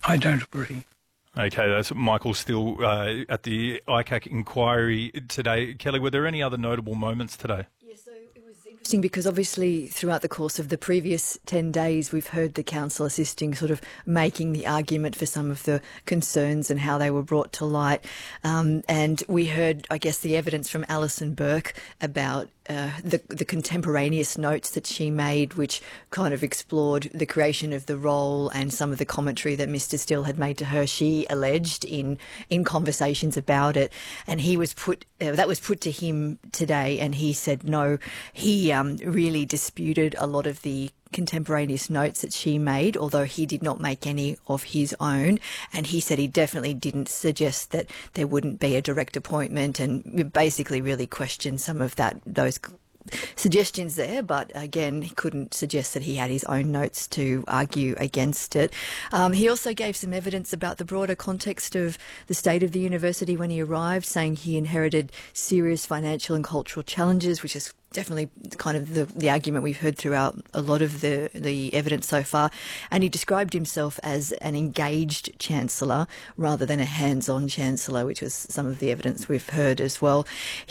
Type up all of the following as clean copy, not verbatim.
I don't agree. Okay, that's Michael Still at the ICAC inquiry today. Kelly, were there any other notable moments today? Yes, so it was interesting because obviously throughout the course of the previous 10 days we've heard the council assisting sort of making the argument for some of the concerns and how they were brought to light. And we heard, I guess, the evidence from Alison Burke about the contemporaneous notes that she made, which kind of explored the creation of the role and some of the commentary that Mr. Still had made to her, she alleged, in conversations about it. And he was that was put to him today, and he said no. He really disputed a lot of the contemporaneous notes that she made, although he did not make any of his own. And he said he definitely didn't suggest that there wouldn't be a direct appointment, and basically really questioned some of those suggestions there, but again, he couldn't suggest that he had his own notes to argue against it. He also gave some evidence about the broader context of the state of the university when he arrived, saying he inherited serious financial and cultural challenges, which is definitely kind of the argument we've heard throughout a lot of the evidence so far. And he described himself as an engaged chancellor rather than a hands-on chancellor, which was some of the evidence we've heard as well.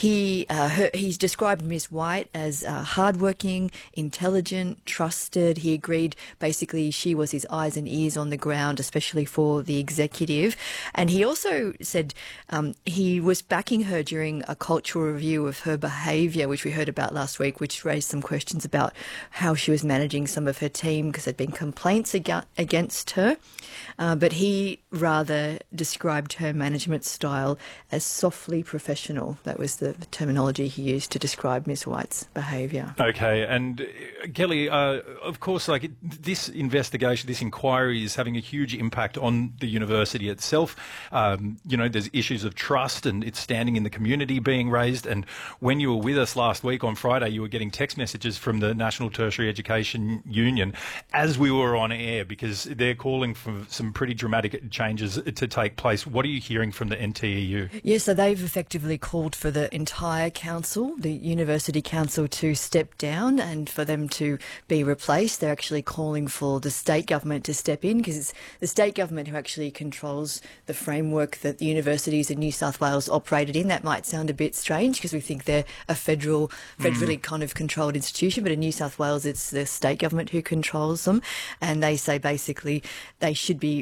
He's described Ms. White as hardworking, intelligent, trusted. He agreed basically she was his eyes and ears on the ground, especially for the executive. And he also said he was backing her during a cultural review of her behaviour, which we heard about last week, which raised some questions about how she was managing some of her team because there'd been complaints against her. But he rather described her management style as softly professional. That was the terminology he used to describe Ms. White's behaviour. Okay, and Kelly, of course, like this investigation, this inquiry is having a huge impact on the university itself. There's issues of trust and its standing in the community being raised. And when you were with us last week on Friday, you were getting text messages from the National Tertiary Education Union as we were on air, because they're calling for some pretty dramatic changes to take place. What are you hearing from the NTEU? Yes, so they've effectively called for the entire council, the University Council, to step down and for them to be replaced. They're actually calling for the state government to step in, because it's the state government who actually controls the framework that the universities in New South Wales operated in. That might sound a bit strange because we think they're a federally kind of controlled institution, but in New South Wales it's the state government who controls them, and they say basically they should be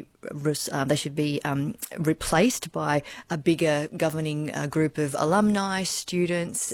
replaced by a bigger governing group of alumni, students,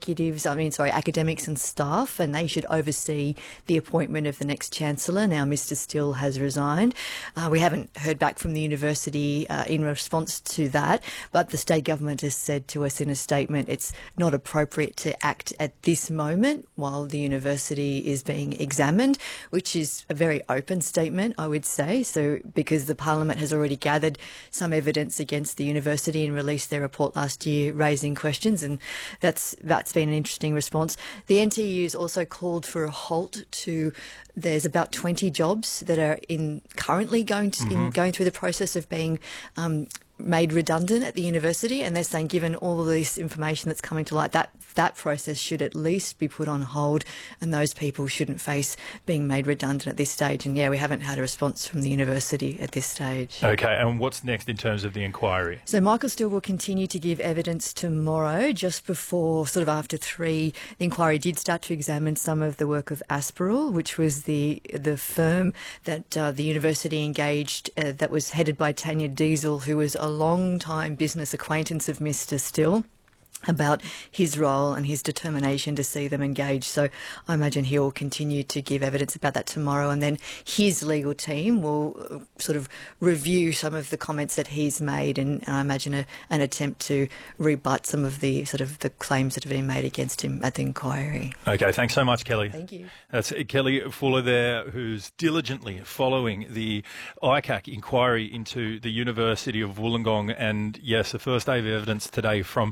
academics and staff, and they should oversee the appointment of the next Chancellor. Now, Mr. Still has resigned. We haven't heard back from the university in response to that, but the state government has said to us in a statement it's not appropriate to act at this moment while the university is being examined, which is a very open statement, I would say. So because the Parliament has already gathered some evidence against the university and released their report last year raising questions, and that's been an interesting response. The NTEU has also called for a halt to, there's about 20 jobs that are currently going through the process of being made redundant at the university, and they're saying given all of this information that's coming to light, that process should at least be put on hold and those people shouldn't face being made redundant at this stage. And we haven't had a response from the university at this stage. Okay, and what's next in terms of the inquiry? So Michael Still will continue to give evidence tomorrow. Just before, sort of after 3, the inquiry did start to examine some of the work of Aspiral, which was the firm that the university engaged that was headed by Tanya Diesel, who was a long-time business acquaintance of Mr. Still, about his role and his determination to see them engaged. So I imagine he'll continue to give evidence about that tomorrow, and then his legal team will sort of review some of the comments that he's made, and I imagine an attempt to rebut some of the sort of the claims that have been made against him at the inquiry. Okay, thanks so much, Kelly. Thank you. That's Kelly Fuller there, who's diligently following the ICAC inquiry into the University of Wollongong. And yes, the first day of evidence today from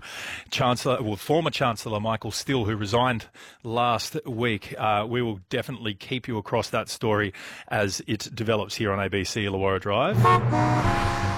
former Chancellor Michael Still, who resigned last week. We will definitely keep you across that story as it develops here on ABC Illawarra Drive.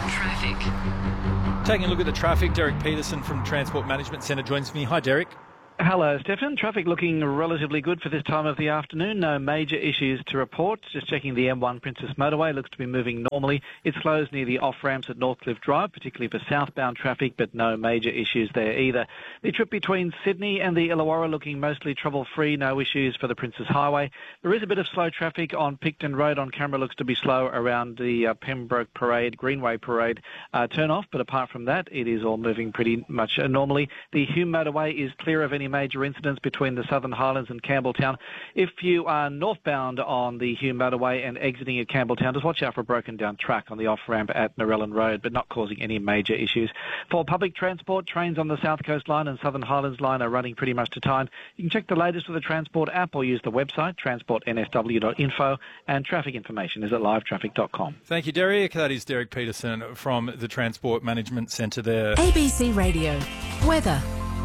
Traffic. Taking a look at the traffic, Derek Peterson from Transport Management Centre joins me. Hi, Derek. Hello, Stefan. Traffic looking relatively good for this time of the afternoon. No major issues to report. Just checking the M1 Princess Motorway. Looks to be moving normally. It slows near the off-ramps at Northcliffe Drive, particularly for southbound traffic, but no major issues there either. The trip between Sydney and the Illawarra looking mostly trouble-free. No issues for the Princess Highway. There is a bit of slow traffic on Picton Road. On camera looks to be slow around the Pembroke Parade, Greenway Parade turn-off, but apart from that, it is all moving pretty much normally. The Hume Motorway is clear of any major incidents between the Southern Highlands and Campbelltown. If you are northbound on the Hume Motorway and exiting at Campbelltown, just watch out for a broken down track on the off-ramp at Narellan Road, but not causing any major issues. For public transport, trains on the South Coast Line and Southern Highlands Line are running pretty much to time. You can check the latest with the Transport app or use the website, transportnsw.info, and traffic information is at livetraffic.com. Thank you, Derek. That is Derek Peterson from the Transport Management Centre there. ABC Radio. Weather.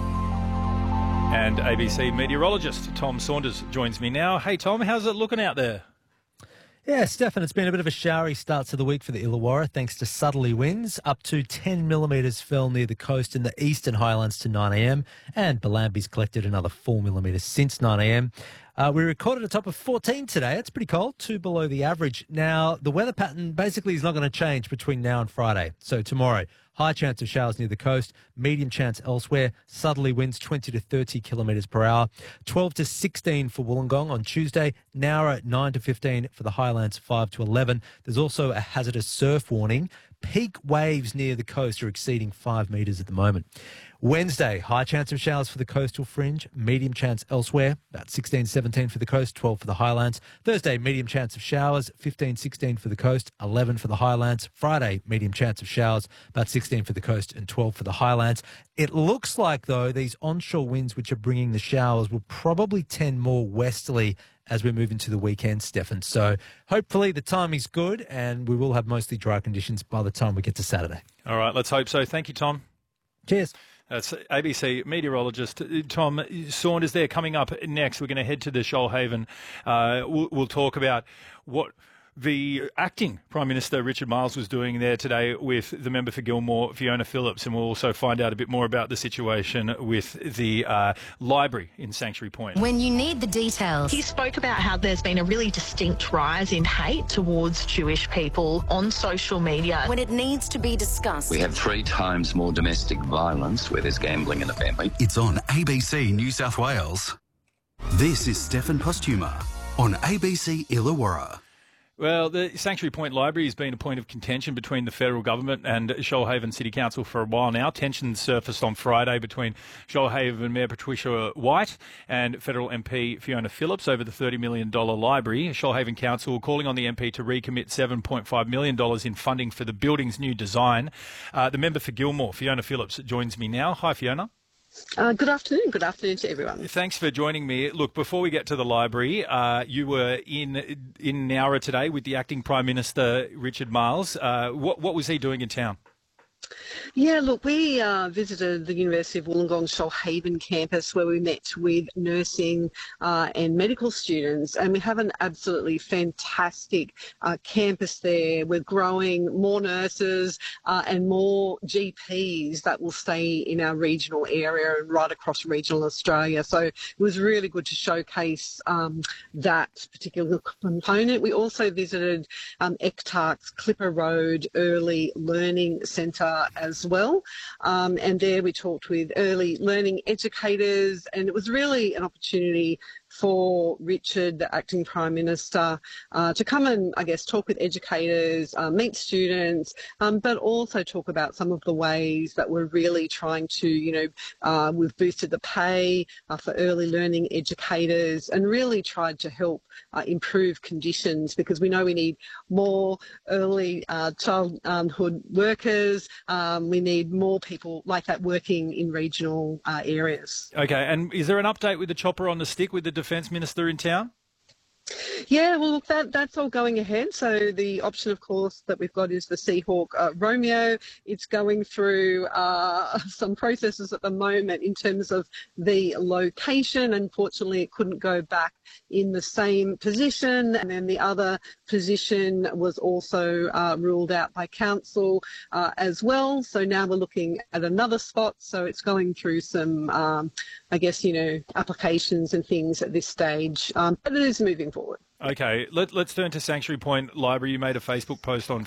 And ABC meteorologist Tom Saunders joins me now. Hey, Tom, how's it looking out there? Yeah, Stefan, it's been a bit of a showery start to the week for the Illawarra thanks to southerly winds. Up to 10 millimetres fell near the coast in the eastern highlands to 9 a.m. and Bellambi's collected another 4 millimetres since 9 a.m. We recorded a top of 14 today. It's pretty cold, 2 below the average. Now, the weather pattern basically is not going to change between now and Friday. So tomorrow, high chance of showers near the coast, medium chance elsewhere, southerly winds 20 to 30 kilometres per hour, 12 to 16 for Wollongong on Tuesday, Nowra 9 to 15 for the Highlands, 5 to 11. There's also a hazardous surf warning. Peak waves near the coast are exceeding 5 metres at the moment. Wednesday, high chance of showers for the coastal fringe, medium chance elsewhere, about 16, 17 for the coast, 12 for the Highlands. Thursday, medium chance of showers, 15, 16 for the coast, 11 for the Highlands. Friday, medium chance of showers, about 16 for the coast and 12 for the Highlands. It looks like, though, these onshore winds which are bringing the showers will probably tend more westerly as we move into the weekend, Stefan. So hopefully the timing's good and we will have mostly dry conditions by the time we get to Saturday. All right, let's hope so. Thank you, Tom. Cheers. That's ABC meteorologist Tom Saunders there. Coming up next, we're going to head to the Shoalhaven. We'll talk about what the acting Prime Minister Richard Marles was doing there today with the member for Gilmore, Fiona Phillips, and we'll also find out a bit more about the situation with the library in Sanctuary Point. When you need the details. He spoke about how there's been a really distinct rise in hate towards Jewish people on social media. When it needs to be discussed. We have 3 times more domestic violence where there's gambling in the family. It's on ABC New South Wales. This is Stefan Postuma on ABC Illawarra. Well, the Sanctuary Point Library has been a point of contention between the federal government and Shoalhaven City Council for a while now. Tensions surfaced on Friday between Shoalhaven Mayor Patricia White and federal MP Fiona Phillips over the $30 million library. Shoalhaven Council calling on the MP to recommit $7.5 million in funding for the building's new design. The member for Gilmore, Fiona Phillips, joins me now. Hi, Fiona. Good afternoon. Good afternoon to everyone. Thanks for joining me. Look, before we get to the library, you were in Nowra today with the acting Prime Minister, Richard Marles. What was he doing in town? Yeah, look, we visited the University of Wollongong Shoalhaven campus where we met with nursing and medical students, and we have an absolutely fantastic campus there. We're growing more nurses and more GPs that will stay in our regional area and right across regional Australia. So it was really good to showcase that particular component. We also visited ECTARC's Clipper Road Early Learning Centre as well. And there we talked with early learning educators, and it was really an opportunity for Richard, the acting Prime Minister, to come and, I guess, talk with educators, meet students, but also talk about some of the ways that we're really trying to, we've boosted the pay for early learning educators and really tried to help improve conditions, because we know we need more early childhood workers. We need more people like that working in regional areas. Okay, and is there an update with the chopper on the stick with the Defence Minister in town? Yeah, well, look, that's all going ahead. So the option, of course, that we've got is the Seahawk Romeo. It's going through some processes at the moment in terms of the location. Unfortunately, it couldn't go back in the same position. And then the other position was also ruled out by council as well. So now we're looking at another spot. So it's going through some, applications and things at this stage. But it is moving forward. Okay, let's turn to Sanctuary Point Library. You made a Facebook post on